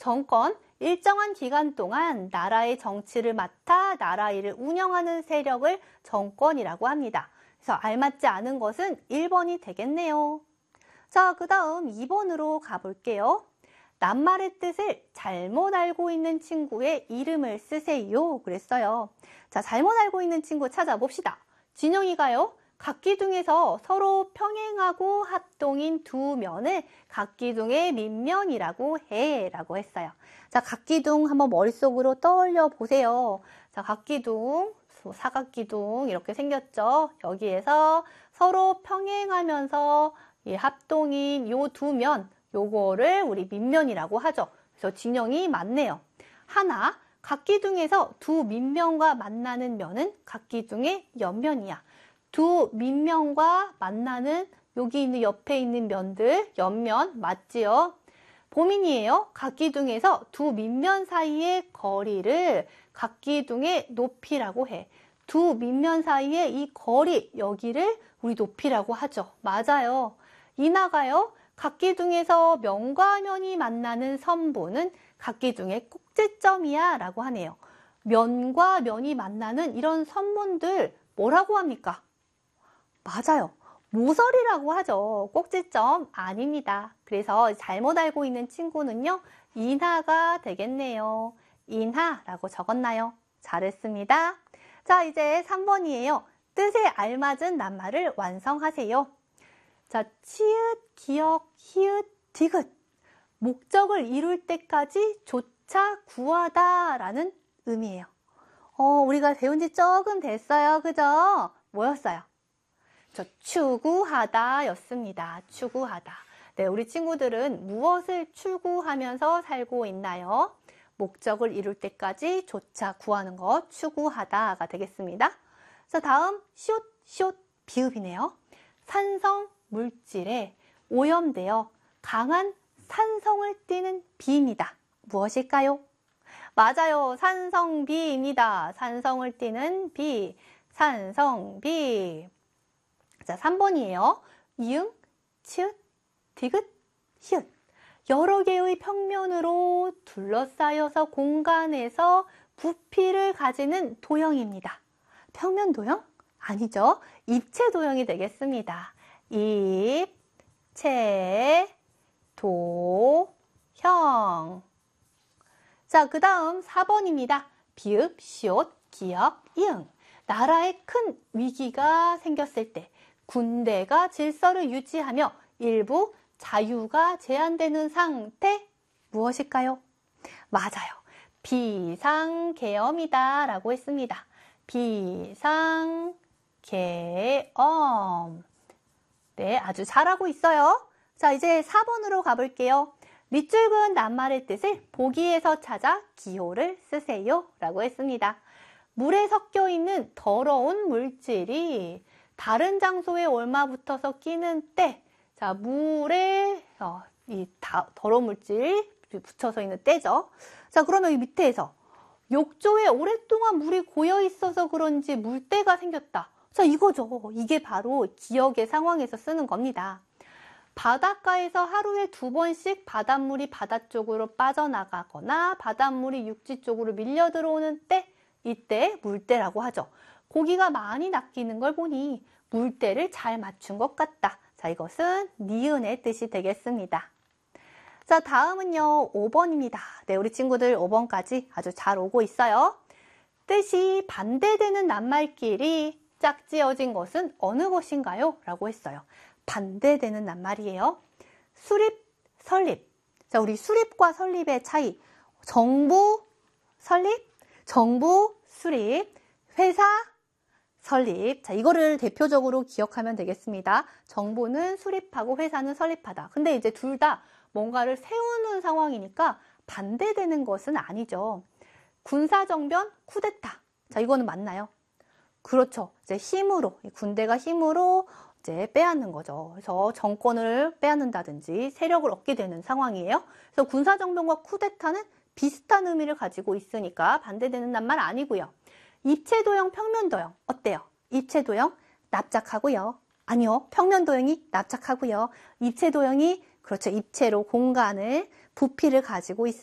정권, 일정한 기간 동안 나라의 정치를 맡아 나라 일을 운영하는 세력을 정권이라고 합니다. 그래서 알맞지 않은 것은 1번이 되겠네요. 자, 그 다음 2번으로 가볼게요. 낱말의 뜻을 잘못 알고 있는 친구의 이름을 쓰세요. 그랬어요. 자, 잘못 알고 있는 친구 찾아봅시다. 진영이가요. 각기둥에서 서로 평행하고 합동인 두 면을 각기둥의 밑면이라고 해 라고 했어요. 자, 각기둥 한번 머릿속으로 떠올려 보세요. 자, 각기둥, 사각기둥 이렇게 생겼죠. 여기에서 서로 평행하면서 이 합동인 요 두 면, 요거를 우리 밑면이라고 하죠. 그래서 진영이 맞네요. 하나, 각기둥에서 두 밑면과 만나는 면은 각기둥의 옆면이야. 두 밑면과 만나는 여기 있는 옆에 있는 면들, 옆면 맞지요? 보민이에요. 각기둥에서 두 밑면 사이의 거리를 각기둥의 높이라고 해. 두 밑면 사이의 이 거리, 여기를 우리 높이라고 하죠. 맞아요. 이나가요. 각기둥에서 면과 면이 만나는 선보는 각기둥의 꼭지점이야 라고 하네요. 면과 면이 만나는 이런 선본들 뭐라고 합니까? 맞아요. 모서리라고 하죠. 꼭지점 아닙니다. 그래서 잘못 알고 있는 친구는요. 인하가 되겠네요. 인하라고 적었나요? 잘했습니다. 자, 이제 3번이에요. 뜻에 알맞은 낱말을 완성하세요. 자, 치읓, 기역, 히읗, 디귿. 목적을 이룰 때까지 조차 구하다 라는 의미예요. 우리가 배운 지 조금 됐어요. 그죠? 뭐였어요? 추구하다 였습니다. 추구하다. 네, 우리 친구들은 무엇을 추구하면서 살고 있나요? 목적을 이룰 때까지 조차 구하는 것, 추구하다가 되겠습니다. 자, 다음 숏, 비읍이네요. 산성 물질에 오염되어 강한 산성을 띠는 비입니다. 무엇일까요? 맞아요. 산성비입니다. 산성을 띠는 비, 산성비. 자, 3번이에요. 이응, 치읓, 디귿, 히읗. 여러 개의 평면으로 둘러싸여서 공간에서 부피를 가지는 도형입니다. 평면 도형? 아니죠. 입체 도형이 되겠습니다. 입체 도형. 자, 그 다음 4번입니다. 비읍, 시옷, 기역, 이응. 나라에 큰 위기가 생겼을 때 군대가 질서를 유지하며 일부 자유가 제한되는 상태 무엇일까요? 맞아요. 비상계엄이다 라고 했습니다. 비상계엄. 네, 아주 잘하고 있어요. 자, 이제 4번으로 가볼게요. 밑줄근 낱말의 뜻을 보기에서 찾아 기호를 쓰세요 라고 했습니다. 물에 섞여 있는 더러운 물질이 다른 장소에 옮아 붙어서 끼는 때, 자, 물에 이 더러운 물질이 붙여서 있는 때죠. 자, 그러면 이 밑에서 욕조에 오랫동안 물이 고여 있어서 그런지 물때가 생겼다. 자, 이거죠. 이게 바로 기역의 상황에서 쓰는 겁니다. 바닷가에서 하루에 2번씩 바닷물이 바다 쪽으로 빠져나가거나 바닷물이 육지 쪽으로 밀려 들어오는 때, 이때 물때라고 하죠. 고기가 많이 낚이는 걸 보니 물때를 잘 맞춘 것 같다. 자, 이것은 니은의 뜻이 되겠습니다. 자, 다음은요, 5번입니다. 네, 우리 친구들 5번까지 아주 잘 오고 있어요. 뜻이 반대되는 낱말끼리 짝지어진 것은 어느 것인가요? 라고 했어요. 반대되는 낱말이에요. 수립, 설립. 자, 우리 수립과 설립의 차이. 정부, 설립, 정부, 수립, 회사, 설립. 자, 이거를 대표적으로 기억하면 되겠습니다. 정부는 수립하고 회사는 설립하다. 근데 이제 둘 다 뭔가를 세우는 상황이니까 반대되는 것은 아니죠. 군사정변, 쿠데타. 자, 이거는 맞나요? 그렇죠. 이제 힘으로, 군대가 힘으로 이제 빼앗는 거죠. 그래서 정권을 빼앗는다든지 세력을 얻게 되는 상황이에요. 그래서 군사정변과 쿠데타는 비슷한 의미를 가지고 있으니까 반대되는 낱말 아니고요. 입체도형, 평면도형 어때요? 입체도형 납작하고요. 아니요, 평면도형이 납작하고요. 입체도형이 그렇죠. 입체로 공간을 부피를 가지고 있습니다.